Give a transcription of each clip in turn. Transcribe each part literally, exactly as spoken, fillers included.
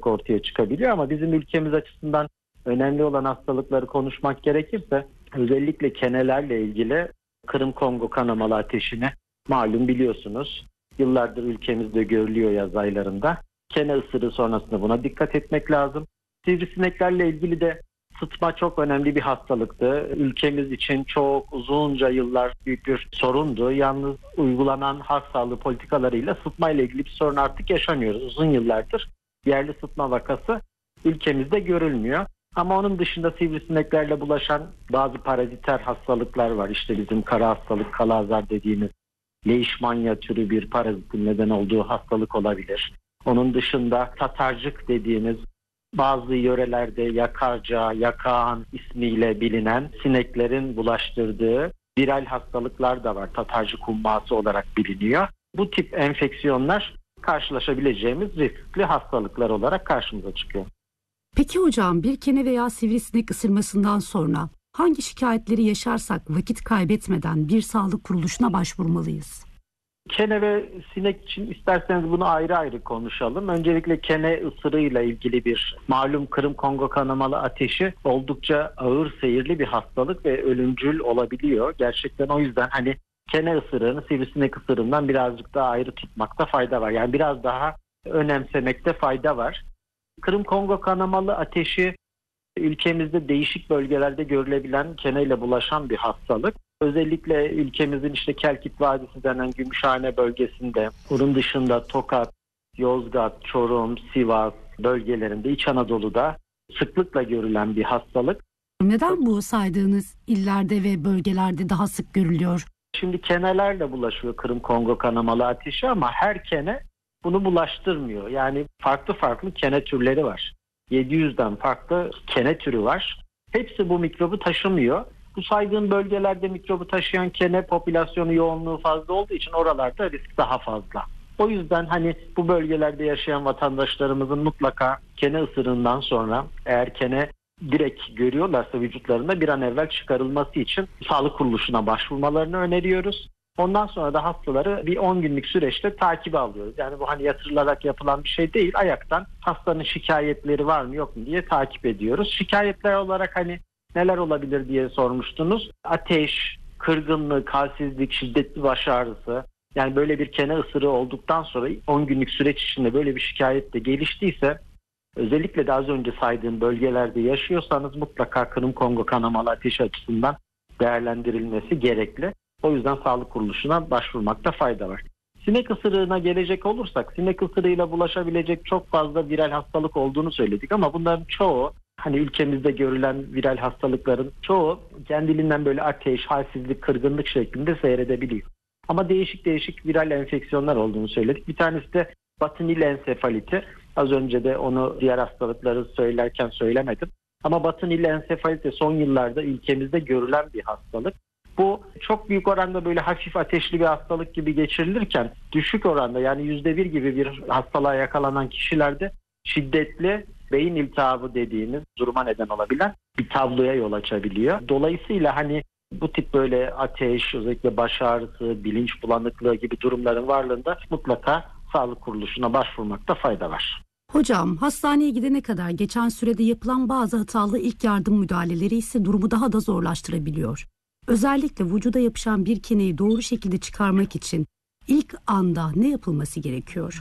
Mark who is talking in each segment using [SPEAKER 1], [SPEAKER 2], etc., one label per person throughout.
[SPEAKER 1] hastalık ortaya çıkabiliyor ama bizim ülkemiz açısından önemli olan hastalıkları konuşmak gerekirse özellikle kenelerle ilgili Kırım Kongo kanamalı ateşini malum biliyorsunuz. Yıllardır ülkemizde görülüyor yaz aylarında. Kene ısırığı sonrasında buna dikkat etmek lazım. Sivrisineklerle ilgili de sıtma çok önemli bir hastalıktı. Ülkemiz için çok uzunca yıllar büyük bir sorundu. Yalnız uygulanan halk sağlığı politikalarıyla sıtma ile ilgili bir sorun artık yaşamıyoruz. Uzun yıllardır yerli sıtma vakası ülkemizde görülmüyor. Ama onun dışında sivrisineklerle bulaşan bazı paraziter hastalıklar var. İşte bizim kara hastalık, kalazar dediğimiz leishmania türü bir parazitin neden olduğu hastalık olabilir. Onun dışında tatarcık dediğimiz bazı yörelerde yakarca, yakağan ismiyle bilinen sineklerin bulaştırdığı viral hastalıklar da var. Tatarcık humması olarak biliniyor. Bu tip enfeksiyonlar karşılaşabileceğimiz riskli hastalıklar olarak karşımıza çıkıyor.
[SPEAKER 2] Peki hocam, bir kene veya sivrisinek ısırmasından sonra hangi şikayetleri yaşarsak vakit kaybetmeden bir sağlık kuruluşuna başvurmalıyız?
[SPEAKER 1] Kene ve sinek için isterseniz bunu ayrı ayrı konuşalım. Öncelikle kene ısırığıyla ilgili bir malum Kırım Kongo kanamalı ateşi oldukça ağır seyirli bir hastalık ve ölümcül olabiliyor. Gerçekten o yüzden hani kene ısırığını sivrisinek ısırığından birazcık daha ayrı tutmakta fayda var. Yani biraz daha önemsemekte fayda var. Kırım Kongo kanamalı ateşi ülkemizde değişik bölgelerde görülebilen keneyle bulaşan bir hastalık. Özellikle ülkemizin işte Kelkit Vadisi denen Gümüşhane bölgesinde, bunun dışında Tokat, Yozgat, Çorum, Sivas bölgelerinde, İç Anadolu'da sıklıkla görülen bir hastalık.
[SPEAKER 2] Neden bu saydığınız illerde ve bölgelerde daha sık görülüyor?
[SPEAKER 1] Şimdi kenelerle bulaşıyor Kırım Kongo kanamalı ateşi ama her kene bunu bulaştırmıyor. Yani farklı farklı kene türleri var. yedi yüzden farklı kene türü var. Hepsi bu mikrobu taşımıyor. Bu saydığım bölgelerde mikrobu taşıyan kene popülasyonu yoğunluğu fazla olduğu için oralarda risk daha fazla. O yüzden hani bu bölgelerde yaşayan vatandaşlarımızın mutlaka kene ısırığından sonra eğer kene direkt görüyorlarsa vücutlarında bir an evvel çıkarılması için sağlık kuruluşuna başvurmalarını öneriyoruz. Ondan sonra da hastaları bir on günlük süreçte takibe alıyoruz. Yani bu hani yatırılarak yapılan bir şey değil. Ayaktan hastanın şikayetleri var mı yok mu diye takip ediyoruz. Şikayetler olarak hani neler olabilir diye sormuştunuz. Ateş, kırgınlık, halsizlik, şiddetli baş ağrısı. Yani böyle bir kene ısırığı olduktan sonra on günlük süreç içinde böyle bir şikayet de geliştiyse, özellikle de az önce saydığım bölgelerde yaşıyorsanız mutlaka Kırım Kongo kanamalı ateşi açısından değerlendirilmesi gerekli. O yüzden sağlık kuruluşuna başvurmakta fayda var. Sinek ısırığına gelecek olursak, sinek ısırığıyla bulaşabilecek çok fazla viral hastalık olduğunu söyledik ama bunların çoğu, hani ülkemizde görülen viral hastalıkların çoğu kendiliğinden böyle ateş, halsizlik, kırgınlık şeklinde seyredebiliyor. Ama değişik değişik viral enfeksiyonlar olduğunu söyledik. Bir tanesi de Batı Nil ensefaliti. Az önce de onu diğer hastalıkları söylerken söylemedim. Ama Batı Nil ensefaliti son yıllarda ülkemizde görülen bir hastalık. Bu çok büyük oranda böyle hafif ateşli bir hastalık gibi geçirilirken düşük oranda, yani yüzde bir gibi bir hastalığa yakalanan kişilerde şiddetli beyin iltihabı dediğimiz duruma neden olabilen bir tabloya yol açabiliyor. Dolayısıyla hani bu tip böyle ateş, özellikle baş ağrısı, bilinç bulanıklığı gibi durumların varlığında mutlaka sağlık kuruluşuna başvurmakta fayda var.
[SPEAKER 2] Hocam, hastaneye gidene kadar geçen sürede yapılan bazı hatalı ilk yardım müdahaleleri ise durumu daha da zorlaştırabiliyor. Özellikle vücuda yapışan bir keneyi doğru şekilde çıkarmak için ilk anda ne yapılması gerekiyor?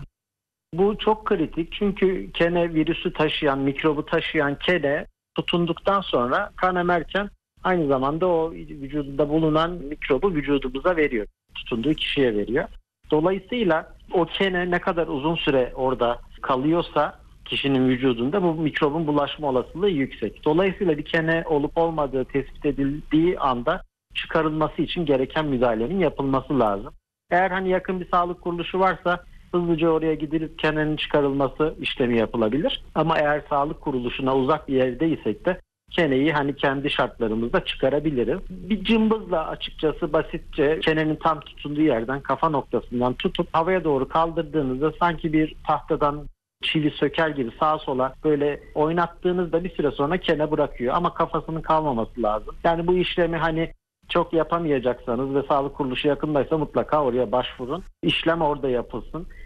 [SPEAKER 1] Bu çok kritik çünkü kene virüsü taşıyan, mikrobu taşıyan kene tutunduktan sonra kan emerken aynı zamanda o vücudunda bulunan mikrobu vücudumuza veriyor. Tutunduğu kişiye veriyor. Dolayısıyla o kene ne kadar uzun süre orada kalıyorsa kişinin vücudunda bu mikrobun bulaşma olasılığı yüksek. Dolayısıyla bir kene olup olmadığı tespit edildiği anda çıkarılması için gereken müdahalenin yapılması lazım. Eğer hani yakın bir sağlık kuruluşu varsa hızlıca oraya gidilip kenenin çıkarılması işlemi yapılabilir. Ama eğer sağlık kuruluşuna uzak bir yerdeysek de keneyi hani kendi şartlarımızda çıkarabiliriz. Bir cımbızla açıkçası basitçe kenenin tam tutunduğu yerden, kafa noktasından tutup havaya doğru kaldırdığınızda sanki bir tahtadan çivi söker gibi sağa sola böyle oynattığınızda bir süre sonra kene bırakıyor. Ama kafasının kalmaması lazım. Yani bu işlemi hani çok yapamayacaksanız ve sağlık kuruluşu yakındaysa mutlaka oraya başvurun. İşlem orada yapılsın.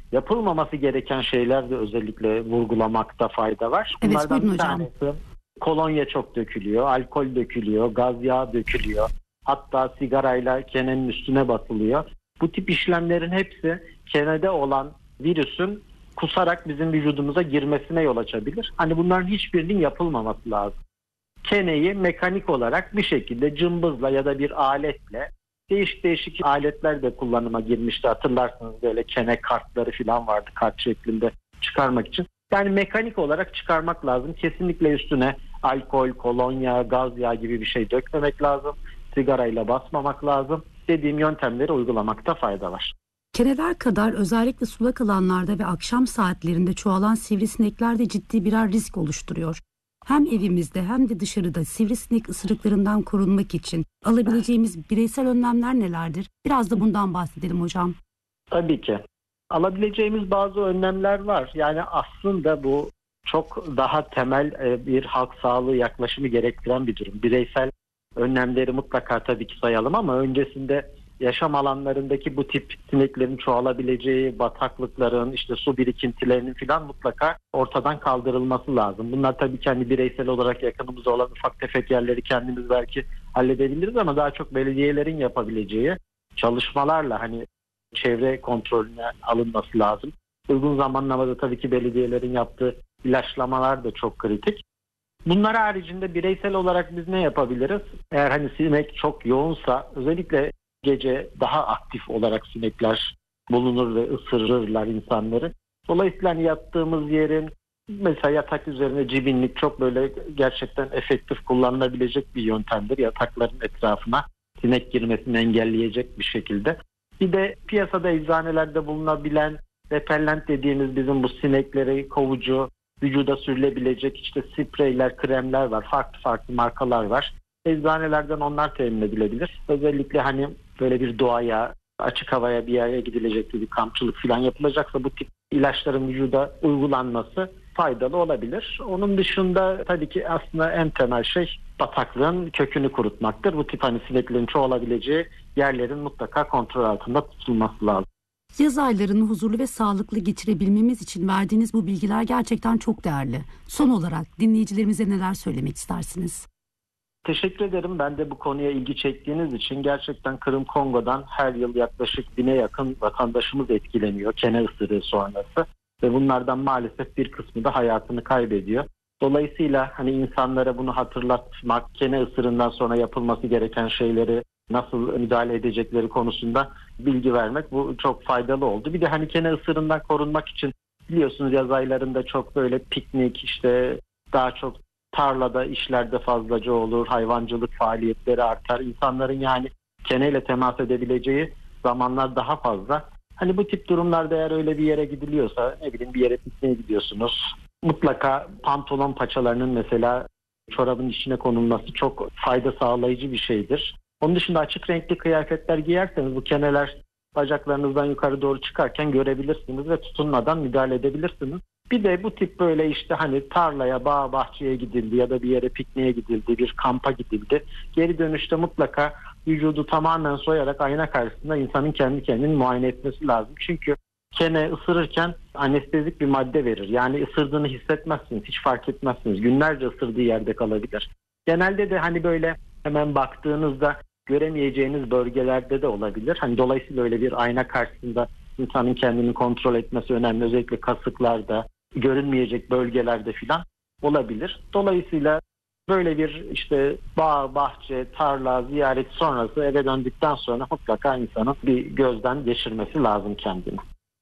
[SPEAKER 1] yapılmaması gereken şeyler de özellikle vurgulamakta fayda var.
[SPEAKER 2] Evet,
[SPEAKER 1] Bunlardan
[SPEAKER 2] buyurun
[SPEAKER 1] bir
[SPEAKER 2] hocam.
[SPEAKER 1] tanesi kolonya çok dökülüyor, alkol dökülüyor, gaz yağı dökülüyor. Hatta sigarayla kenenin üstüne basılıyor. Bu tip işlemlerin hepsi kenede olan virüsün kusarak bizim vücudumuza girmesine yol açabilir. Hani bunların hiçbirinin yapılmaması lazım. Keneyi mekanik olarak bir şekilde cımbızla ya da bir aletle, değişik değişik aletler de kullanıma girmişti. Hatırlarsınız böyle kene kartları falan vardı, kart şeklinde çıkarmak için. Yani mekanik olarak çıkarmak lazım. Kesinlikle üstüne alkol, kolonya, gaz yağı gibi bir şey dökmemek lazım. Sigarayla basmamak lazım. Dediğim yöntemleri uygulamakta fayda var.
[SPEAKER 2] Keneler kadar özellikle sulak alanlarda ve akşam saatlerinde çoğalan sivrisinekler de ciddi birer risk oluşturuyor. Hem evimizde hem de dışarıda sivrisinek ısırıklarından korunmak için alabileceğimiz bireysel önlemler nelerdir? Biraz da bundan bahsedelim hocam.
[SPEAKER 1] Tabii ki. Alabileceğimiz bazı önlemler var. Yani aslında bu çok daha temel bir halk sağlığı yaklaşımı gerektiren bir durum. Bireysel önlemleri mutlaka tabii ki sayalım ama öncesinde yaşam alanlarındaki bu tip sineklerin çoğalabileceği bataklıkların, işte su birikintilerinin falan mutlaka ortadan kaldırılması lazım. Bunlar tabii ki hani bireysel olarak yakınımızda olan ufak tefek yerleri kendimiz belki halledebiliriz ama daha çok belediyelerin yapabileceği çalışmalarla hani çevre kontrolüne alınması lazım. Uygun zamanlamada tabii ki belediyelerin yaptığı ilaçlamalar da çok kritik. Bunlar haricinde bireysel olarak biz ne yapabiliriz? Eğer hani sinek çok yoğunsa özellikle gece daha aktif olarak sinekler bulunur ve ısırırlar insanları. Dolayısıyla hani yattığımız yerin mesela yatak üzerine cibinlik çok böyle gerçekten efektif kullanılabilecek bir yöntemdir. Yatakların etrafına sinek girmesini engelleyecek bir şekilde. Bir de piyasada eczanelerde bulunabilen repellent dediğimiz bizim bu sinekleri kovucu, vücuda sürülebilecek işte spreyler, kremler var. Farklı farklı markalar var. Eczanelerden onlar temin edilebilir. Özellikle hani böyle bir doğaya, açık havaya bir yere gidilecek bir kampçılık falan yapılacaksa bu tip ilaçların vücuda uygulanması faydalı olabilir. Onun dışında tabii ki aslında en temel şey bataklığın kökünü kurutmaktır. Bu tip hani sineklerin çoğalabileceği yerlerin mutlaka kontrol altında tutulması lazım.
[SPEAKER 2] Yaz aylarını huzurlu ve sağlıklı geçirebilmemiz için verdiğiniz bu bilgiler gerçekten çok değerli. Son olarak dinleyicilerimize neler söylemek istersiniz?
[SPEAKER 1] Teşekkür ederim. Ben de bu konuya ilgi çektiğiniz için gerçekten Kırım Kongo'dan her yıl yaklaşık bine yakın vatandaşımız etkileniyor kene ısırığı sonrası ve bunlardan maalesef bir kısmı da hayatını kaybediyor. Dolayısıyla hani insanlara bunu hatırlatmak, kene ısırığından sonra yapılması gereken şeyleri nasıl müdahale edecekleri konusunda bilgi vermek bu çok faydalı oldu. Bir de hani kene ısırığından korunmak için biliyorsunuz yaz aylarında çok böyle piknik işte daha çok tarlada işlerde fazlaca olur, hayvancılık faaliyetleri artar. İnsanların yani keneyle temas edebileceği zamanlar daha fazla. Hani bu tip durumlarda eğer öyle bir yere gidiliyorsa, ne bileyim bir yere pikniğe gidiyorsunuz. Mutlaka pantolon paçalarının mesela çorabın içine konulması çok fayda sağlayıcı bir şeydir. Onun dışında açık renkli kıyafetler giyerseniz bu keneler bacaklarınızdan yukarı doğru çıkarken görebilirsiniz ve tutunmadan müdahale edebilirsiniz. Bir de bu tip böyle işte hani tarlaya, bağ, bahçeye gidildi ya da bir yere pikniğe gidildi, bir kampa gidildi. Geri dönüşte mutlaka vücudu tamamen soyarak ayna karşısında insanın kendi kendini muayene etmesi lazım. Çünkü kene ısırırken anestezik bir madde verir. Yani ısırdığını hissetmezsiniz, hiç fark etmezsiniz. Günlerce ısırdığı yerde kalabilir. Genelde de hani böyle hemen baktığınızda göremeyeceğiniz bölgelerde de olabilir. Hani dolayısıyla öyle bir ayna karşısında insanın kendini kontrol etmesi önemli. Özellikle kasıklarda, görünmeyecek bölgelerde filan olabilir. Dolayısıyla böyle bir işte bağ, bahçe, tarla, ziyaret sonrası eve döndükten sonra mutlaka insanın bir gözden geçirmesi lazım kendini.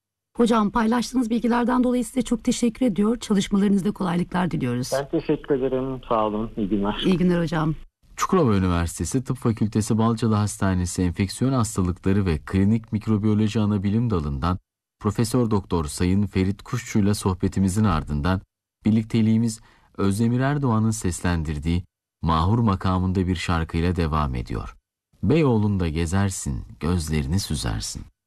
[SPEAKER 2] Hocam paylaştığınız bilgilerden dolayı size çok teşekkür ediyor. Çalışmalarınızda kolaylıklar diliyoruz.
[SPEAKER 1] Ben teşekkür ederim. Sağ olun. İyi günler.
[SPEAKER 2] İyi günler hocam.
[SPEAKER 3] Çukurova Üniversitesi Tıp Fakültesi Balcalı Hastanesi Enfeksiyon Hastalıkları ve Klinik Mikrobiyoloji Anabilim Dalı'ndan Profesör Doktor Sayın Ferit Kuşçu'yla sohbetimizin ardından birlikteliğimiz Özdemir Erdoğan'ın seslendirdiği Mahur makamında bir şarkıyla devam ediyor. Beyoğlu'nda gezersin, gözlerini süzersin.